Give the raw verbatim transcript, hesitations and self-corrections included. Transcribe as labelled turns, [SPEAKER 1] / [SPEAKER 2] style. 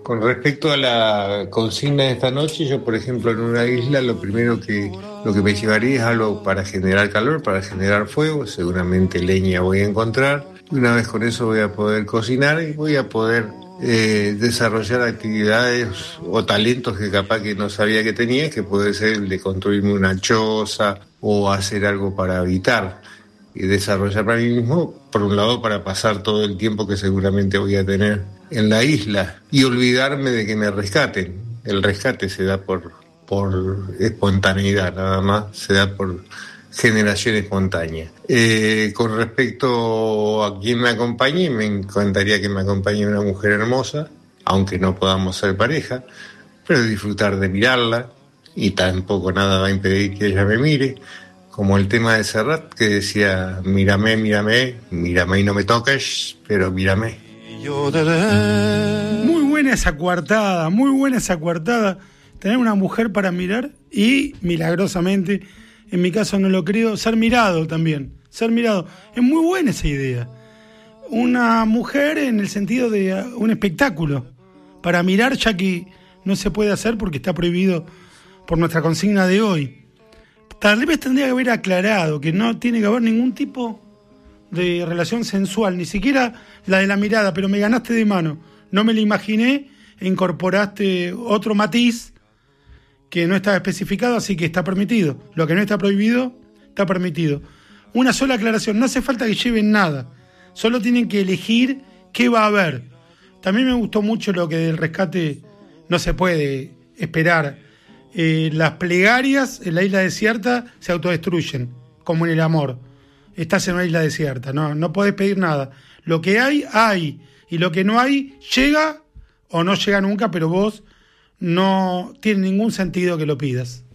[SPEAKER 1] Con respecto a la consigna de esta noche, yo por ejemplo en una isla lo primero que lo que me llevaría es algo para generar calor, para generar fuego, seguramente leña voy a encontrar. Y una vez con eso voy a poder cocinar y voy a poder eh, desarrollar actividades o talentos que capaz que no sabía que tenía, que puede ser el de construirme una choza o hacer algo para habitar y desarrollar para mí mismo, por un lado para pasar todo el tiempo que seguramente voy a tener en la isla y olvidarme de que me rescaten. El rescate se da por, por espontaneidad, nada más, se da por generación espontánea. Eh, con respecto a quién me acompañe, me encantaría que me acompañe una mujer hermosa, aunque no podamos ser pareja, pero disfrutar de mirarla y tampoco nada va a impedir que ella me mire. Como el tema de Serrat que decía, mírame, mírame, mírame y no me toques, pero mírame.
[SPEAKER 2] Muy buena esa coartada, muy buena esa coartada. Tener una mujer para mirar y, milagrosamente, en mi caso no lo creo, ser mirado también. Ser mirado. Es muy buena esa idea. Una mujer en el sentido de un espectáculo. Para mirar, ya que no se puede hacer porque está prohibido por nuestra consigna de hoy. Tal vez tendría que haber aclarado que no tiene que haber ningún tipo de relación sensual, ni siquiera la de la mirada, pero me ganaste de mano. No me la imaginé e incorporaste otro matiz que no estaba especificado, así que está permitido. Lo que no está prohibido, está permitido. Una sola aclaración, no hace falta que lleven nada, solo tienen que elegir qué va a haber. También me gustó mucho lo que del rescate no se puede esperar. Eh, las plegarias en la isla desierta se autodestruyen, como en el amor. Estás en una isla desierta, no, no podés pedir nada. Lo que hay, hay. Y lo que no hay, llega o no llega nunca, pero vos no tiene ningún sentido que lo pidas.